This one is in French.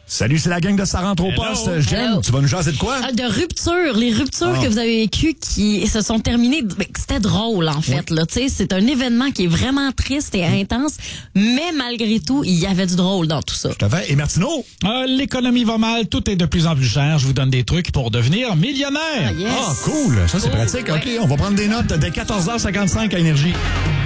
Salut, c'est la gang de Ça rentre au poste. Jen, Hello. tu vas nous jaser de quoi? De ruptures. Les ruptures que vous avez vécues qui se sont terminées. C'était drôle, en fait. Là, c'est un événement qui est vraiment triste et intense, mais malgré tout, il y avait du drôle dans tout ça. Tout à fait. Et Martineau? L'économie va mal, tout est de plus en plus cher. Je vous donne des trucs pour devenir millionnaire. Yes. Ah, cool. Ça, c'est pratique. Ouais. OK, on va prendre des notes dès 14h55 à Énergie.